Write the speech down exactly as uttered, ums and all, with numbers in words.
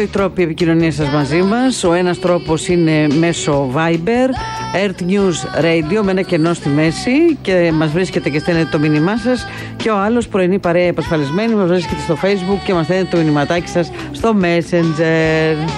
οι τρόποι επικοινωνίας σας μαζί μας. Ο ένας τρόπος είναι μέσω Viber, Earth News Radio με ένα κενό στη μέση και μας βρίσκεται και στέλνετε το μήνυμά σας. Και ο άλλος, πρωινή παρέα επασφαλισμένη, μας βρίσκεται στο Facebook και μας στέλνετε το μηνυματάκι σας στο Messenger.